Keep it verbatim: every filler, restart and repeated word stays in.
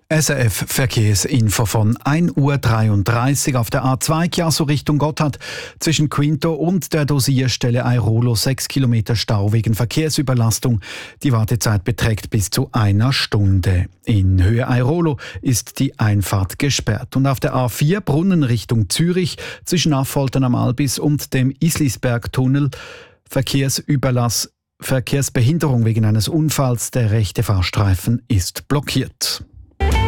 S R F Verkehrsinfo von ein Uhr dreiunddreißig auf der A zwei Chiasso Richtung Gotthard. Zwischen Quinto und der Dosierstelle Airolo sechs Kilometer Stau wegen Verkehrsüberlastung. Die Wartezeit beträgt bis zu einer Stunde. In Höhe Airolo ist die Einfahrt gesperrt. Und auf der A vier Brunnen Richtung Zürich zwischen Affoltern am Albis und dem Islisbergtunnel Verkehrsüberlass Verkehrsbehinderung wegen eines Unfalls. Der rechte Fahrstreifen ist blockiert.